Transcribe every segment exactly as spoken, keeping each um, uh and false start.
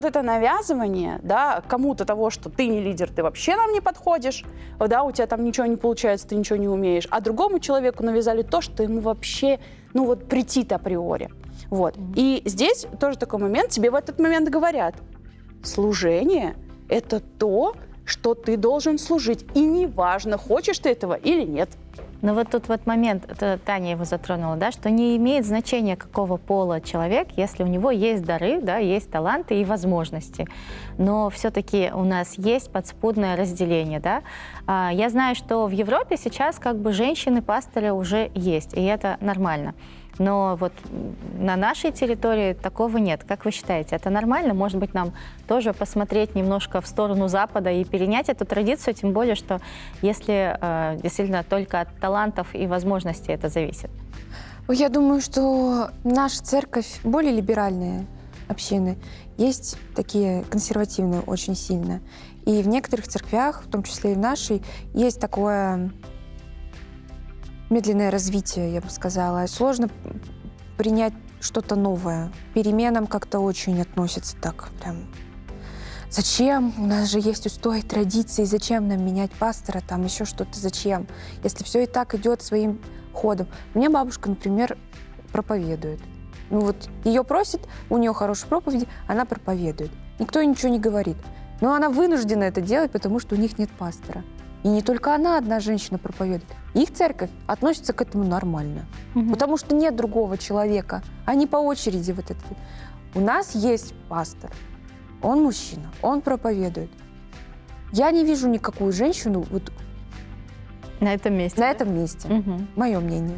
Вот это навязывание, да, кому-то того, что ты не лидер, ты вообще нам не подходишь, да, у тебя там ничего не получается, ты ничего не умеешь, а другому человеку навязали то, что ему вообще, ну вот, претит априори. Вот. Mm-hmm. И здесь тоже такой момент, тебе в этот момент говорят, служение – это то, что ты должен служить, и неважно, хочешь ты этого или нет. Но вот тут вот момент, это Таня его затронула, да, что не имеет значения, какого пола человек, если у него есть дары, да, есть таланты и возможности. Но все-таки у нас есть подспудное разделение, да. Я знаю, что в Европе сейчас как бы женщины-пастыры уже есть, и это нормально. Но вот на нашей территории такого нет. Как вы считаете, это нормально? Может быть, нам тоже посмотреть немножко в сторону Запада и перенять эту традицию, тем более, что если э, действительно только от талантов и возможностей это зависит? Я думаю, что наша церковь более либеральная общины. Есть такие консервативные очень сильно. И в некоторых церквях, в том числе и в нашей, есть такое медленное развитие, я бы сказала. Сложно принять что-то новое. К переменам как-то очень относятся так прям. Зачем? У нас же есть устой, традиции. Зачем нам менять пастора? Там еще что-то. Зачем? Если все и так идет своим ходом. Мне бабушка, например, проповедует. Ну вот ее просят, у нее хорошие проповеди, она проповедует. Никто ничего не говорит. Но она вынуждена это делать, потому что у них нет пастора. И не только она, одна женщина проповедует. Их церковь относится к этому нормально. Угу. Потому что нет другого человека. Они по очереди вот это. У нас есть пастор. Он мужчина. Он проповедует. Я не вижу никакую женщину вот на этом месте. На да? этом месте. Угу. Мое мнение.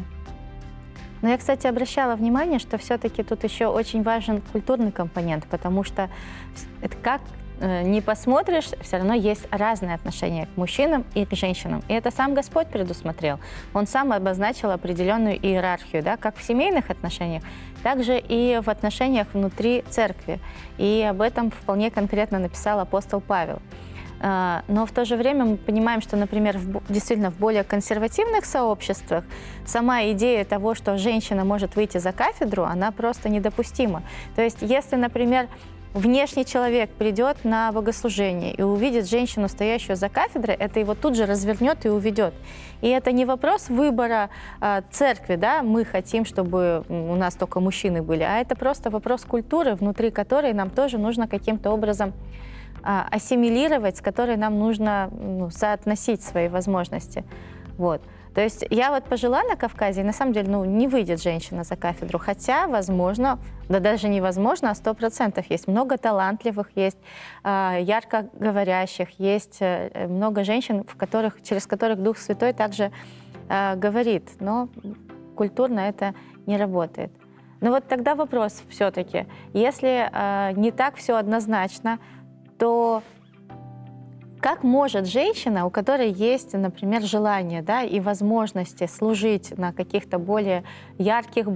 Но я, кстати, обращала внимание, что все-таки тут еще очень важен культурный компонент, потому что это как не посмотришь, все равно есть разные отношения к мужчинам и к женщинам. И это сам Господь предусмотрел. Он сам обозначил определенную иерархию, да, как в семейных отношениях, так же и в отношениях внутри церкви. И об этом вполне конкретно написал апостол Павел. Но в то же время мы понимаем, что, например, в, действительно в более консервативных сообществах сама идея того, что женщина может выйти за кафедру, она просто недопустима. То есть если, например, внешний человек придет на богослужение и увидит женщину, стоящую за кафедрой, это его тут же развернет и уведет. И это не вопрос выбора э, церкви, да, мы хотим, чтобы у нас только мужчины были, а это просто вопрос культуры, внутри которой нам тоже нужно каким-то образом э, ассимилировать, с которой нам нужно ну, соотносить свои возможности. Вот. То есть я вот пожила на Кавказе, и на самом деле ну, не выйдет женщина за кафедру, хотя, возможно, да даже невозможно, а сто процентов есть много талантливых, есть э, ярко говорящих, есть э, много женщин, в которых, через которых Дух Святой также э, говорит, но культурно это не работает. Но вот тогда вопрос все-таки, если э, не так все однозначно, то как может женщина, у которой есть, например, желание, да, и возможности служить на каких-то более ярких,